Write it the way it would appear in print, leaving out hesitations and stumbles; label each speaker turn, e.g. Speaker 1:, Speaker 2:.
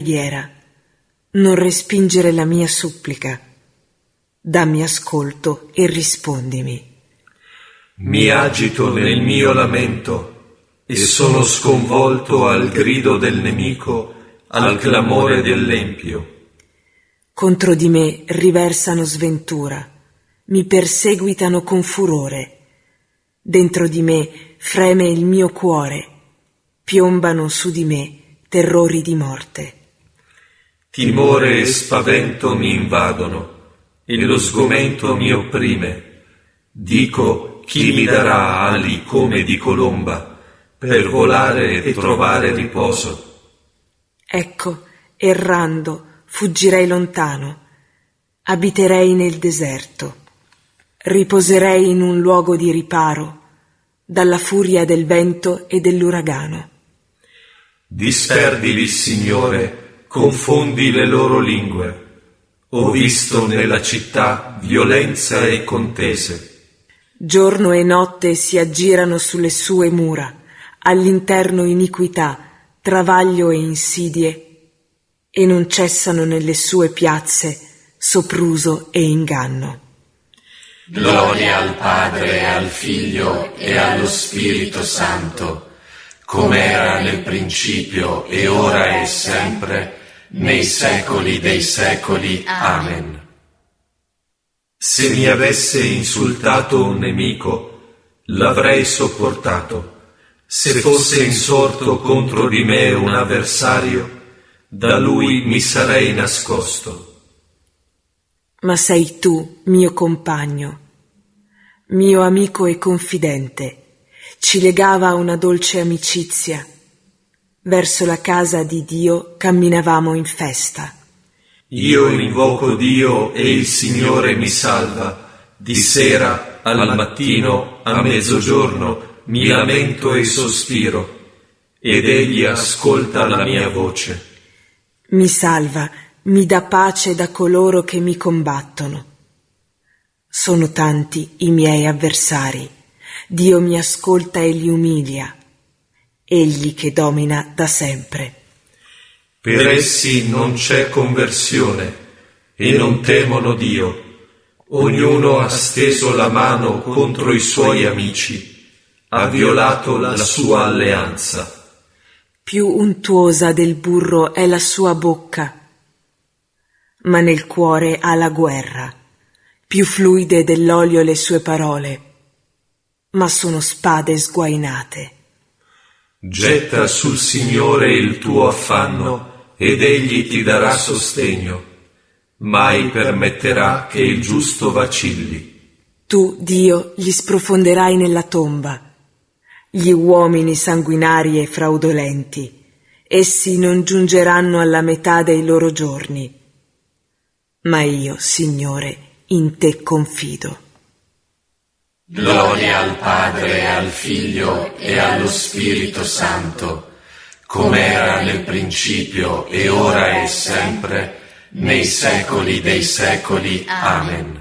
Speaker 1: preghiera, non respingere la mia supplica. Dammi ascolto e rispondimi.
Speaker 2: Mi agito nel mio lamento e sono sconvolto al grido del nemico, al clamore dell'empio.
Speaker 1: Contro di me riversano sventura, mi perseguitano con furore. Dentro di me freme il mio cuore, piombano su di me terrori di morte.
Speaker 2: Timore e spavento mi invadono e lo sgomento mi opprime. Dico, chi mi darà ali come di colomba per volare e trovare riposo?
Speaker 1: Ecco, errando, fuggirei lontano, abiterei nel deserto, riposerei in un luogo di riparo dalla furia del vento e dell'uragano.
Speaker 2: Disperdili, Signore, confondi le loro lingue. Ho visto nella città violenza e contese.
Speaker 1: Giorno e notte si aggirano sulle sue mura, all'interno iniquità, travaglio e insidie, e non cessano nelle sue piazze sopruso e inganno.
Speaker 3: Gloria al Padre, al Figlio e allo Spirito Santo, come era nel principio e ora e sempre, nei secoli dei secoli. Amen.
Speaker 2: Se mi avesse insultato un nemico, l'avrei sopportato. Se fosse insorto contro di me un avversario, da lui mi sarei nascosto.
Speaker 1: Ma sei tu, mio compagno, mio amico e confidente. Ci legava una dolce amicizia. Verso la casa di Dio camminavamo in festa.
Speaker 2: Io invoco Dio e il Signore mi salva. Di sera, al mattino, a mezzogiorno, mi lamento e sospiro, ed Egli ascolta la mia voce.
Speaker 1: Mi salva, mi dà pace da coloro che mi combattono. Sono tanti i miei avversari. Dio mi ascolta e li umilia. Egli che domina da sempre.
Speaker 2: Per essi non c'è conversione e non temono Dio. Ognuno ha steso la mano contro i suoi amici, ha violato la sua alleanza.
Speaker 1: Più untuosa del burro è la sua bocca, ma nel cuore ha la guerra. Più fluide dell'olio le sue parole, ma sono spade sguainate.
Speaker 2: Getta sul Signore il tuo affanno ed Egli ti darà sostegno. Mai permetterà che il giusto vacilli.
Speaker 1: Tu, Dio, li sprofonderai nella tomba, gli uomini sanguinari e fraudolenti. Essi non giungeranno alla metà dei loro giorni. Ma io, Signore, in te confido.
Speaker 3: Gloria al Padre, al Figlio e allo Spirito Santo, come era nel principio e ora e sempre, nei secoli dei secoli. Amen.